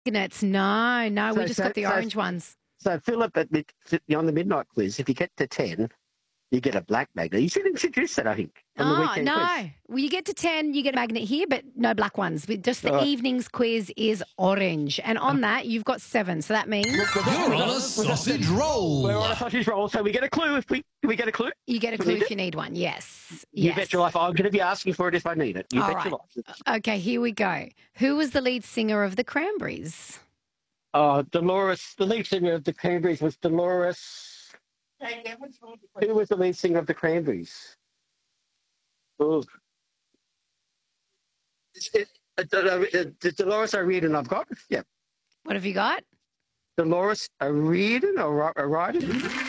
Magnets. No, we So- just so- got the so- orange ones. So, Philip, on the midnight quiz, if you get to 10, you get a black magnet. You should introduce that, I think, on the weekend no. quiz. Well, you get to 10, you get a magnet here, but no black ones. Just the All right. evening's quiz is orange. And on that, you've got 7. So that means You're on a sausage roll. We're on a sausage roll, so we get a clue can we get a clue? you get a We clue need if you need one. Yes. You bet your life. I'm going to be asking for it if I need it. You All bet your right. life. Okay, here we go. Who was the lead singer of the Cranberries? Dolores, the lead singer of the Cranberries was Dolores. Who was the lead singer of the Cranberries? Oh. Dolores O'Riordan I've got. Yeah. What have you got? Dolores O'Riordan or O'Riordan?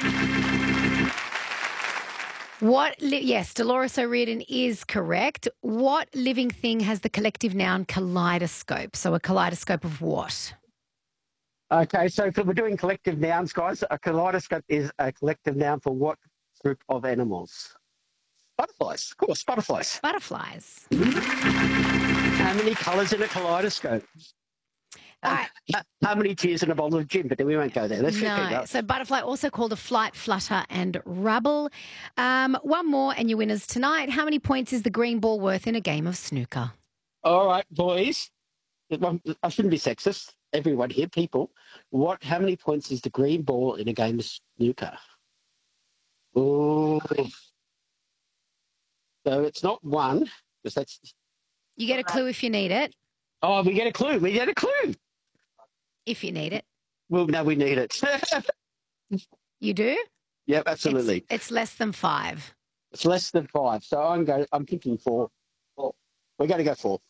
Yes, Dolores O'Riordan is correct. What living thing has the collective noun kaleidoscope? So a kaleidoscope of what? Okay, so if we're doing collective nouns, guys, a kaleidoscope is a collective noun for what group of animals? Butterflies, of course, butterflies. Butterflies. How many colours in a kaleidoscope? All right. How many tears in a bowl of gin? But then we won't go there. Let's keep No. going. So butterfly, also called a flight, flutter and rubble. One more and your winners tonight. How many points is the green ball worth in a game of snooker? All right, boys. I shouldn't be sexist. Everyone here, people. How many points is the green ball in a game of snooker? Oh. So it's not 1, because that's... You get a clue if you need it. Oh, we get a clue. We get a clue. If you need it. Well, no, we need it. You do? Yep, absolutely. It's less than 5. It's less than 5. So I'm thinking 4. We're going to go 4.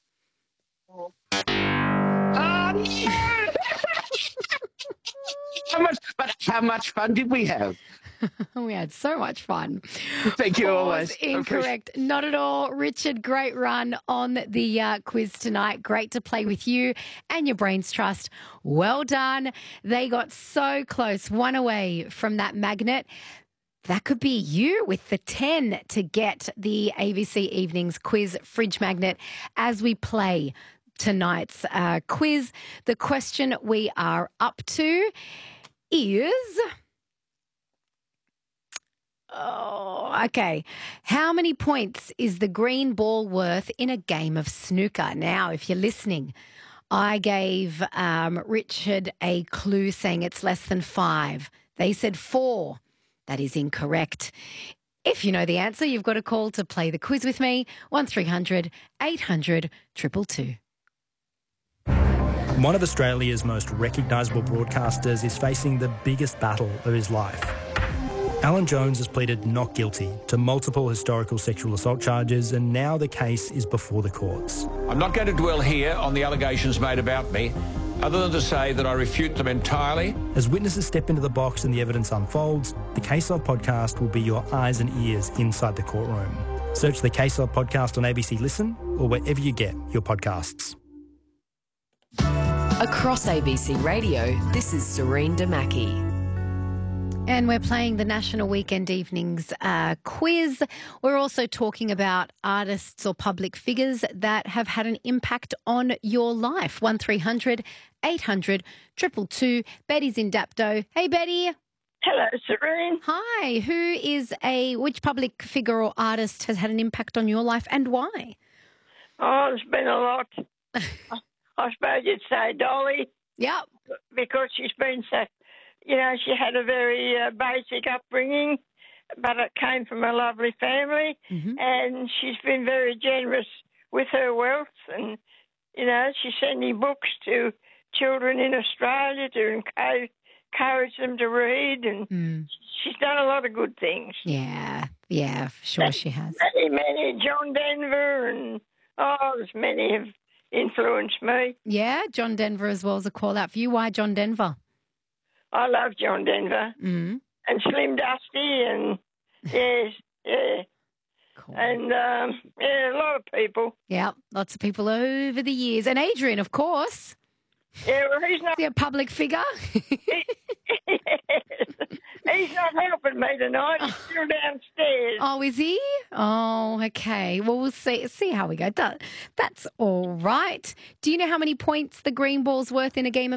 How much fun did we have? We had so much fun. Thank you always. Incorrect. Not at all. Richard, great run on the quiz tonight. Great to play with you and your Brains Trust. Well done. They got so close, 1 away from that magnet. That could be you with the 10 to get the ABC Evenings quiz fridge magnet as we play tonight's quiz. The question we are up to is... Oh, okay. How many points is the green ball worth in a game of snooker? Now, if you're listening, I gave Richard a clue saying it's less than 5. They said 4. That is incorrect. If you know the answer, you've got a call to play the quiz with me, 1300 800 222. One of Australia's most recognisable broadcasters is facing the biggest battle of his life. Alan Jones has pleaded not guilty to multiple historical sexual assault charges, and now the case is before the courts. I'm not going to dwell here on the allegations made about me, other than to say that I refute them entirely. As witnesses step into the box and the evidence unfolds, the Case Log podcast will be your eyes and ears inside the courtroom. Search the Case Log podcast on ABC Listen or wherever you get your podcasts. Across ABC Radio, this is Serene Damaki. And we're playing the National Weekend Evenings quiz. We're also talking about artists or public figures that have had an impact on your life. 1300 800 222. Betty's in Dapto. Hey, Betty. Hello, Serene. Hi. Which public figure or artist has had an impact on your life and why? Oh, there's been a lot. I suppose you'd say Dolly. Yep. Because she's been so... You know, she had a very basic upbringing, but it came from a lovely family, and she's been very generous with her wealth, and, you know, she's sending books to children in Australia to encourage them to read, and she's done a lot of good things. Yeah, sure she has. Many, John Denver, and, there's many have influenced me. Yeah, John Denver as well as a call out for you. Why John Denver? I love John Denver and Slim Dusty and, yes, yeah. Cool. And, a lot of people. Yeah, lots of people over the years. And Adrian, of course. Yeah, well, he's not... Is he a public figure? He's not helping me tonight. He's still downstairs. Oh, is he? Oh, okay. Well, we'll see how we go. That's all right. Do you know how many points the green ball's worth in a game of